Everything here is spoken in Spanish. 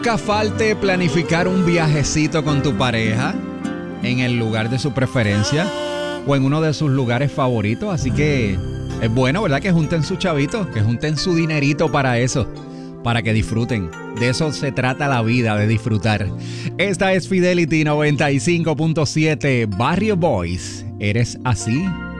Nunca falte planificar un viajecito con tu pareja en el lugar de su preferencia o en uno de sus lugares favoritos. Así que es bueno, ¿verdad? Que junten su chavito, que junten su dinerito para eso, para que disfruten. De eso se trata la vida, de disfrutar. Esta es Fidelity 95.7 Barrio Boys. ¿Eres así?